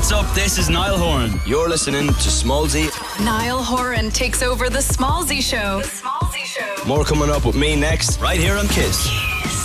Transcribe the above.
what's up? This is Niall Horan. You're listening to Smallzy. Niall Horan takes over the Smallzy Show. More coming up with me next, Right here on Kiss.